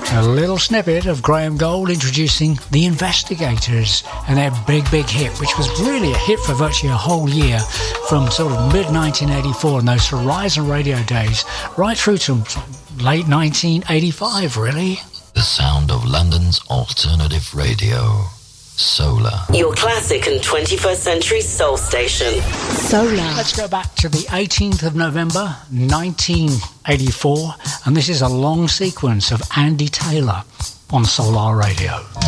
A little snippet of Graham Gold introducing The Investigators and their big hit, which was really a hit for virtually a whole year from sort of mid-1984 and those Horizon radio days right through to late 1985, really. The sound of London's alternative radio. Solar. Your classic and 21st century soul station. Solar. Let's go back to the 18th of November, 1984, and this is a long sequence of Andy Taylor on Solar Radio.